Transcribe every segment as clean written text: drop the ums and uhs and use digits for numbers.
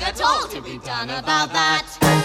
at all to be done about that.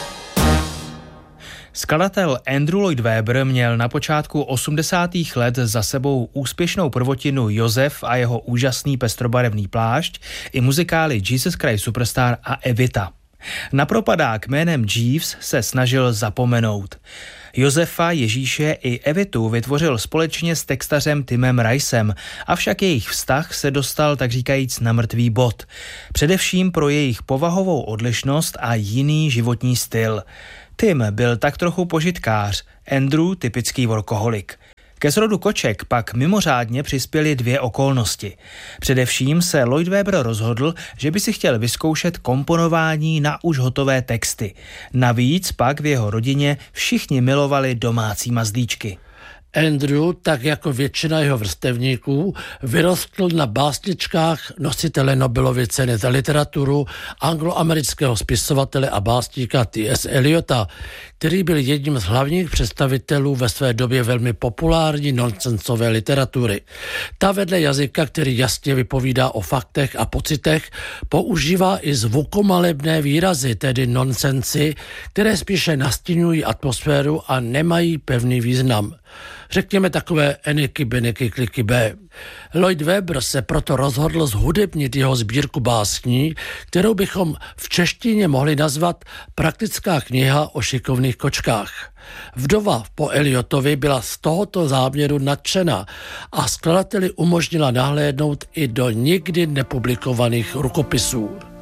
Skladatel Andrew Lloyd Webber měl na počátku 80. let za sebou úspěšnou prvotinu Josef a jeho úžasný pestrobarevný plášť i muzikály Jesus Christ Superstar a Evita. Na propadák jménem Jeeves se snažil zapomenout. Josefa, Ježíše i Evitu vytvořil společně s textařem Timem Ricem, avšak jejich vztah se dostal tak říkajíc na mrtvý bod. Především pro jejich povahovou odlišnost a jiný životní styl. Tim byl tak trochu požitkář, Andrew typický workoholik. Ke zrodu koček pak mimořádně přispěly dvě okolnosti. Především se Lloyd Webber rozhodl, že by si chtěl vyzkoušet komponování na už hotové texty. Navíc pak v jeho rodině všichni milovali domácí mazlíčky. Andrew, tak jako většina jeho vrstevníků, vyrostl na básničkách nositele Nobelovy ceny za literaturu angloamerického spisovatele a básníka T.S. Eliota, který byl jedním z hlavních představitelů ve své době velmi populární nonsensové literatury. Ta vedle jazyka, který jasně vypovídá o faktech a pocitech, používá i zvukomalebné výrazy, tedy nonsensy, které spíše nastínují atmosféru a nemají pevný význam. Řekněme takové eniky, beniky, kliky B. Lloyd Webber se proto rozhodl zhudebnit jeho sbírku básní, kterou bychom v češtině mohli nazvat Praktická kniha o šikovných kočkách. Vdova po Eliotovi byla z tohoto záměru nadšena a skladateli umožnila nahlédnout i do nikdy nepublikovaných rukopisů.